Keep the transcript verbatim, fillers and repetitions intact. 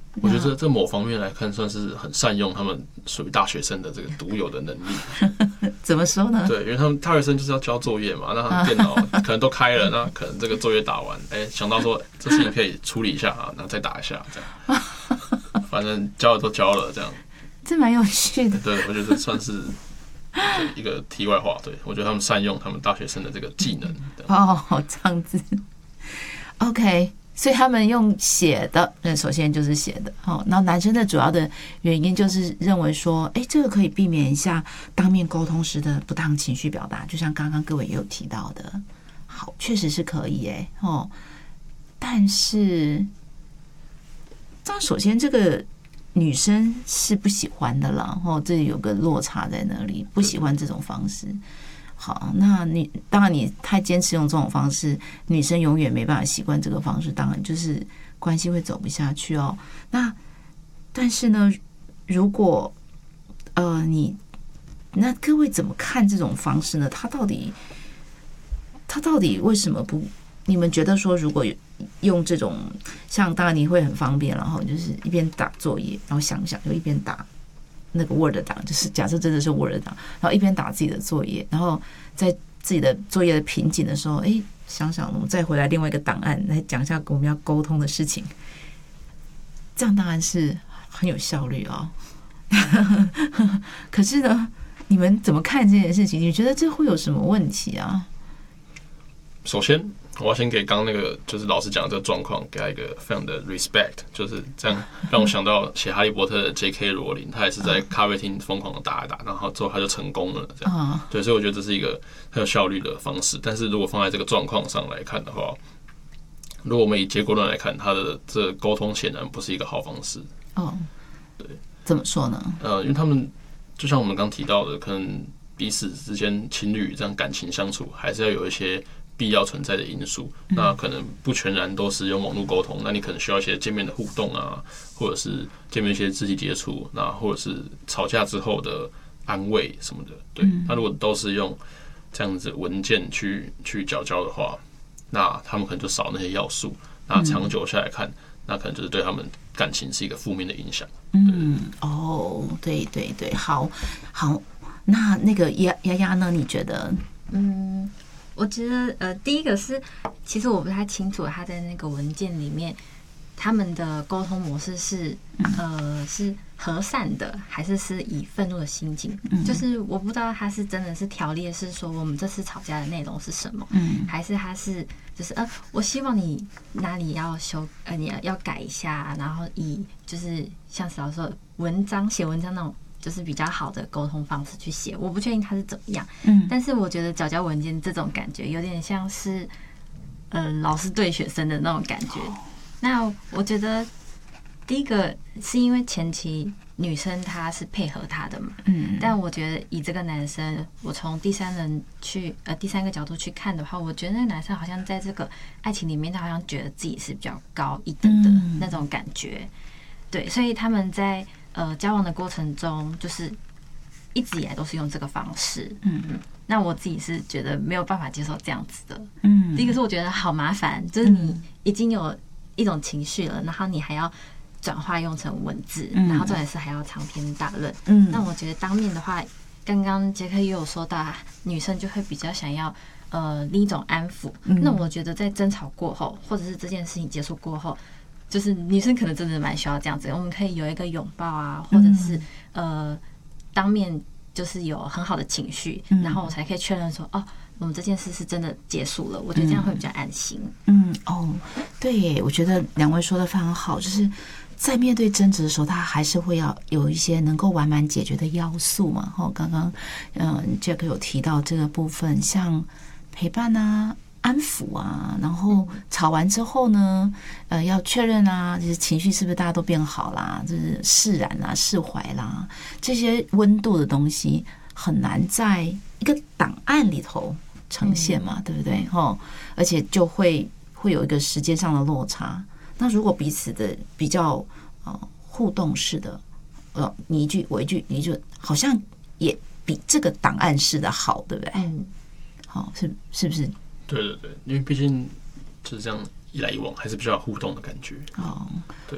我觉得这这某方面来看，算是很善用他们属于大学生的这个独有的能力。 怎么说呢？ 对，因为他们大学生就是要交作业嘛，那他们电脑可能都开了，那可能这个作业打完，哎、欸，想到说这事情可以处理一下啊，然后再打一下，这样，反正交了都交了，这样。 这蛮有趣的。 对，我觉得这算是一个题外话。对，我觉得他们善用他们大学生的这个技能。 哦，这样子。OK。所以他们用写的，那首先就是写的，哦，然后男生的主要的原因就是认为说，哎，这个可以避免一下当面沟通时的不当情绪表达，就像刚刚各位也有提到的，好，确实是可以，哎，哦，但是，但首先这个女生是不喜欢的啦，哦，这有个落差在那里，不喜欢这种方式。好，那你当然你太坚持用这种方式，女生永远没办法习惯这个方式，当然就是关系会走不下去哦。那但是呢，如果呃你那各位怎么看这种方式呢？他到底他到底为什么不？你们觉得说，如果用这种像当然你会很方便，然后就是一边打作业，然后想想就一边打。那个 Word 档，就是假设真的是 Word 档，然后一边打自己的作业，然后在自己的作业的瓶颈的时候，哎，想想我们再回来另外一个档案来讲一下我们要沟通的事情，这样当然是很有效率哦。可是呢，你们怎么看这件事情？你觉得这会有什么问题啊？ 首先，我要先给刚刚那个就是老师讲的这个状况，给他一个非常的 respect， 就是这样让我想到写《哈利波特》的 J K 罗琳，他也是在咖啡厅疯狂的打一打，然后最后他就成功了，这样。对，所以我觉得这是一个很有效率的方式。但是如果放在这个状况上来看的话，如果我们以结果论来看，他的这沟通显然不是一个好方式。 哦， 对， 怎么说呢？ 呃，因为他们就像我们刚提到的，可能彼此之间情侣这样感情相处，还是要有一些必要存在的因素，那可能不全然都是用网络沟通，那你可能需要一些见面的互动啊，或者是见面一些肢体接触，那或者是吵架之后的安慰什么的。对，那如果都是用这样子文件去去缴交的话，那他们可能就少那些要素，那长久下来看，那可能就是对他们感情是一个负面的影响。 嗯，哦，对对对，好，好，那那个丫丫丫呢？你觉得？ 嗯。我觉得，呃，第一个是，其实我不太清楚他在那个文件里面，他们的沟通模式是，呃，是和善的，还是是以愤怒的心情？就是我不知道他是真的是条列是说我们这次吵架的内容是什么，还是他是就是呃，我希望你哪里要修，呃，你要改一下，然后以就是像史老师说文章写文章那种。就是比较好的沟通方式去写，我不确定他是怎么样，嗯，但是我觉得缴交文件这种感觉有点像是，呃，老师对学生的那种感觉。那我觉得第一个是因为前期女生她是配合他的嘛，嗯，但我觉得以这个男生，我从第三人去呃第三个角度去看的话，我觉得那个男生好像在这个爱情里面，他好像觉得自己是比较高一等的那种感觉，对，所以他们在。呃，交往的过程中，就是一直以来都是用这个方式。嗯嗯，那我自己是觉得没有办法接受这样子的。嗯，第一个是我觉得好麻烦，就是你已经有一种情绪了，然后你还要转化用成文字，然后重点是还要长篇大论。嗯，那我觉得当面的话，刚刚杰克也有说到，女生就会比较想要呃另一种安抚。那我觉得在争吵过后，或者是这件事情结束过后。就是女生可能真的蛮需要这样子，我们可以有一个拥抱啊，或者是呃当面就是有很好的情绪，然后我才可以确认说哦，我们这件事是真的结束了。我觉得这样会比较安心。 嗯，哦，对耶，我觉得两位说的非常好，就是在面对争执的时候，他还是会要有一些能够完满解决的要素嘛。哦，刚刚嗯 Jack 有提到这个部分，像陪伴啊。安抚啊，然后吵完之后呢，呃，要确认啊，就是情绪是不是大家都变好啦，就是释然啊、释怀啦，这些温度的东西很难在一个档案里头呈现嘛，嗯、对不对？哈，而且就会会有一个时间上的落差。那如果彼此的比较呃互动式的，呃，你一句我一句，你一句，好像也比这个档案式的好，对不对？嗯，好，是是不是？ 对对对，因为毕竟就是这样一来一往，还是比较互动的感觉。哦，对，